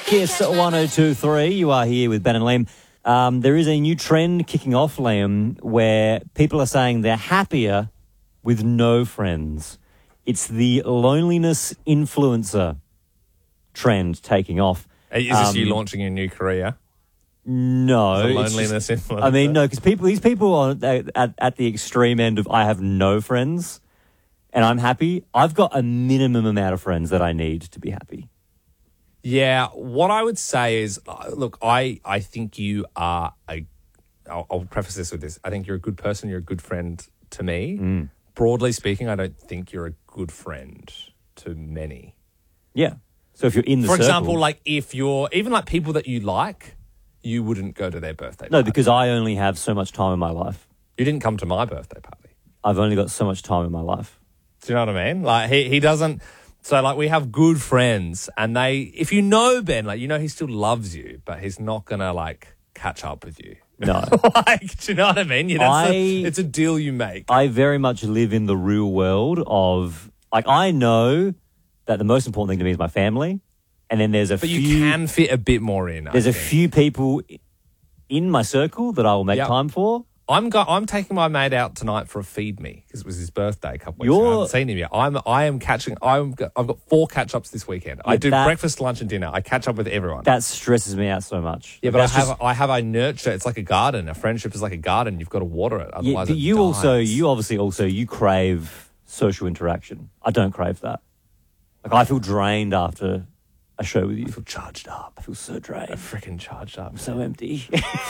Kiss 102.3. You are here with Ben and Liam. There is a new trend kicking off, Liam, where people are saying they're happier with no friends. It's the loneliness influencer trend taking off. Is this you launching a new career? No. The loneliness influencer? I mean, no, because these people are at the extreme end of I have no friends and I'm happy. I've got a minimum amount of friends that I need to be happy. Yeah, what I would say is, look, I think you are I'll preface this with this. I think you're a good person. You're a good friend to me. Broadly speaking, I don't think you're a good friend to many. Yeah. So if you're in the circle. For example, like if you're, even like people that you like, you wouldn't go to their birthday party. No, because I only have so much time in my life. You didn't come to my birthday party. I've only got so much time in my life. Do you know what I mean? Like he doesn't. So like we have good friends, and if you know Ben, like you know he still loves you, but he's not gonna like catch up with you. No. Like, do you know what I mean? It's a deal you make. I very much live in the real world of, like, I know that the most important thing to me is my family, and then there's But you can fit a bit more in. There's a few people in my circle that I will make time for. I'm taking my mate out tonight for a feed me because it was his birthday a couple weeks ago. I haven't seen him yet. I've got 4 catch-ups this weekend. I do breakfast, lunch and dinner. I catch up with everyone. That stresses me out so much. Yeah, but I nurture. It's like a garden. A friendship is like a garden. You've got to water it. Otherwise, but you obviously crave social interaction. I don't crave that. Like, I feel drained after a show with you. I feel charged up. I feel so drained. I'm freaking charged up. I'm so empty.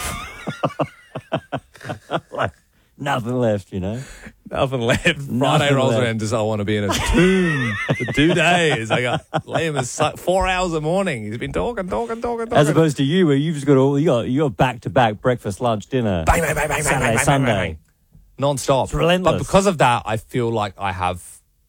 Like, nothing left, you know? Nothing left. Friday rolls around, I want to be in a tomb for 2 days. I got Liam is 4 hours a morning. He's been talking. As opposed to you, where you've just got you got back-to-back breakfast, lunch, dinner. Bang, bang, bang, bang, Saturday, bang, bang, Sunday. bang, bang. Non-stop. It's relentless. But because of that, I feel like I have,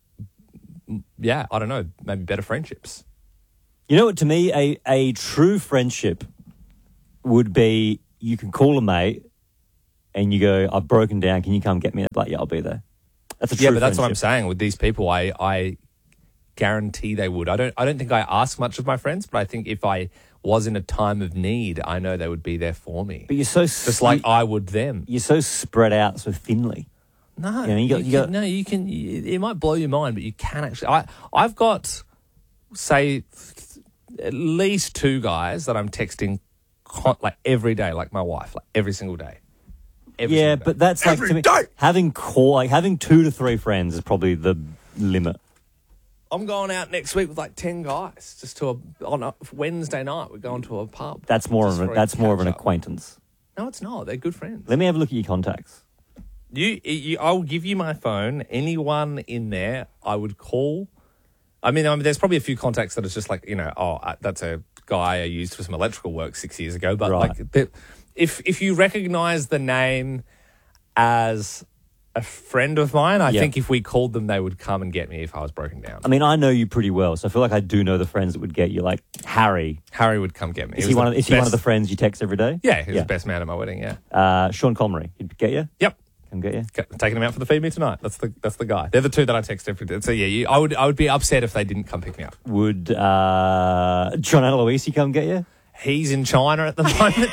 I don't know, maybe better friendships. You know what, to me, a true friendship would be you can call a mate and you go, I've broken down, can you come get me? Like, yeah, I'll be there. That's a true friendship. But that's what I'm saying. With these people, I guarantee they would. I don't think I ask much of my friends, but I think if I was in a time of need, I know they would be there for me. But you're so... Just like I would them. You're so spread out so thinly. No. You can, it might blow your mind, but you can actually... I've got, say, at least 2 guys that I'm texting like every day, like my wife, like every single day. But that's like, to me, having 2 to 3 friends is probably the limit. I'm going out next week with like 10 guys just on a Wednesday night. We're going to a pub. That's more of an acquaintance. No, it's not. They're good friends. Let me have a look at your contacts. I'll give you my phone. Anyone in there, I would call. I mean, there's probably a few contacts that are just like, that's a guy I used for some electrical work 6 years ago. But right. If you recognise the name as a friend of mine, I think if we called them, they would come and get me if I was broken down. I mean, I know you pretty well, so I feel like I do know the friends that would get you. Like Harry. Harry would come get me. Is he one of the friends you text every day? Yeah, he was the best man at my wedding, yeah. Sean Comrie, he'd get you? Yep. Come get you? Taking him out for the feed me tonight. That's the guy. They're the 2 that I text every day. So yeah, I would be upset if they didn't come pick me up. Would John Aloisi come get you? He's in China at the moment.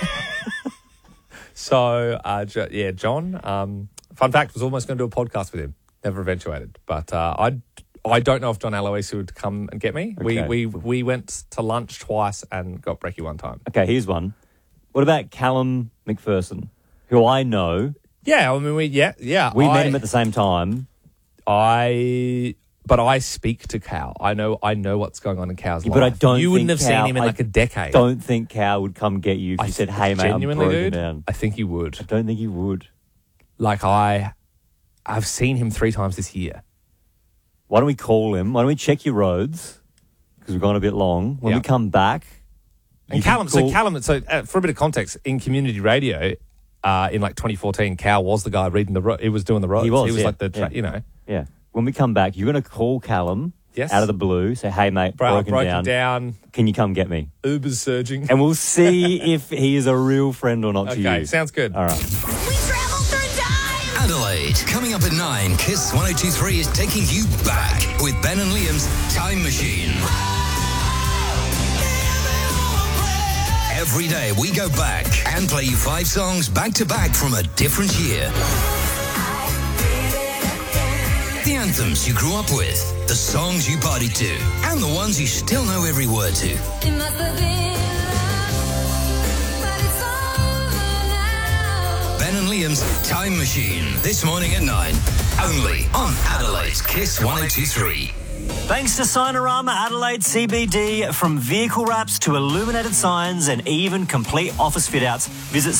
So, John, fun fact, was almost going to do a podcast with him. Never eventuated. But I don't know if John Aloisi would come and get me. Okay. We went to lunch twice and got brekkie one time. Okay, here's one. What about Callum McPherson, who I know? Yeah, I mean, we met him at the same time. But I speak to Cal. I know what's going on in Cal's life. But I don't. You wouldn't have Cal, seen him in like a decade. Don't think Cal would come get you if you said, "Hey, mate, genuinely, I'm broken dude, down." I think he would. I don't think he would. Like I've seen him 3 times this year. Why don't we call him? Why don't we check your roads? Because we've gone a bit long. When we come back, and Callum. So for a bit of context, in community radio, in like 2014, Cal was the guy reading the road. He was doing the roads. He was like the Yeah. When we come back, you're going to call Callum out of the blue, say, "Hey, mate, broken down. Can you come get me?" Uber's surging. And we'll see if he is a real friend or not to you. Okay, sounds good. All right. We travel through time. Adelaide, coming up at 9, Kiss 102.3 is taking you back with Ben and Liam's Time Machine. Every day we go back and play you 5 songs back to back from a different year. The anthems you grew up with, the songs you partied to, and the ones you still know every word to. It must have been love, but it's over now. Ben and Liam's Time Machine, this morning at 9. Only on Adelaide's Kiss 102.3. Thanks to Signarama Adelaide CBD, from vehicle wraps to illuminated signs and even complete office fit-outs. Visit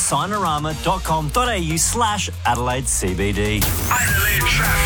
signarama.com.au/Adelaide CBD. Adelaide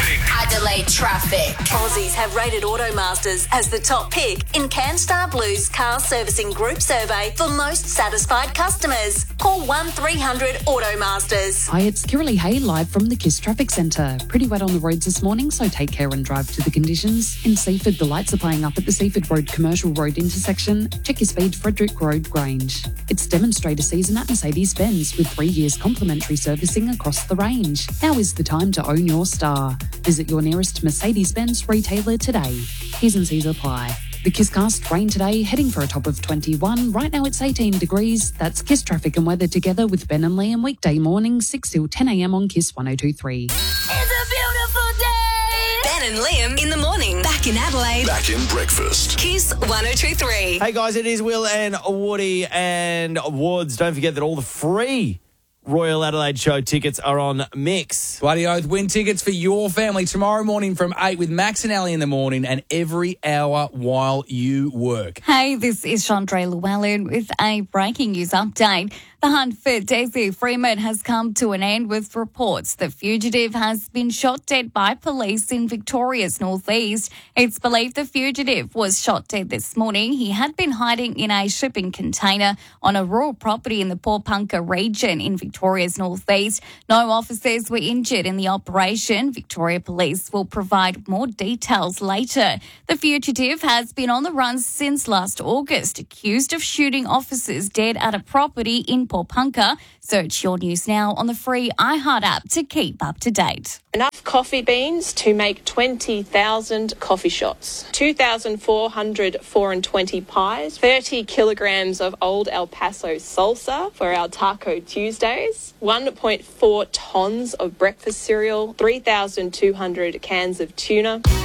Traffic. Aussies have rated Automasters as the top pick in CanStar Blue's car servicing group survey for most satisfied customers. Call 1300 Automasters. Hi, it's Kiralee Hay live from the KISS Traffic Centre. Pretty wet on the roads this morning, so take care and drive to the conditions. In Seaford, the lights are playing up at the Seaford Road Commercial Road intersection. Check your speed, Frederick Road, Grange. It's demonstrator season at Mercedes-Benz with 3 years complimentary servicing across the range. Now is the time to own your star. Visit your nearest Mercedes-Benz retailer today. T's and C's apply. The KISScast, rain today, heading for a top of 21. Right now it's 18 degrees. That's KISS traffic and weather together with Ben and Liam, weekday morning 6 till 10 a.m. on KISS 102.3. It's a beautiful day. Ben and Liam in the morning. Back in Adelaide. Back in breakfast. KISS 102.3. Hey guys, it is Will and Woody and Woods. Don't forget that all the free Royal Adelaide Show tickets are on Mix. Bloody oath. Win tickets for your family tomorrow morning from 8 with Max and Ali in the morning and every hour while you work. Hey, this is Chandra Llewellyn with a breaking news update. The hunt for Daisy Freeman has come to an end with reports the fugitive has been shot dead by police in Victoria's northeast. It's believed the fugitive was shot dead this morning. He had been hiding in a shipping container on a rural property in the Porepunkah region in Victoria's northeast. No officers were injured in the operation. Victoria Police will provide more details later. The fugitive has been on the run since last August, accused of shooting officers dead at a property in Porepunkah. Search Your News Now on the free iHeart app to keep up to date. Enough coffee beans to make 20,000 coffee shots, 2,400 4 and 20 pies, 30 kilograms of old El Paso salsa for our Taco Tuesdays, 1.4 tons of breakfast cereal, 3,200 cans of tuna.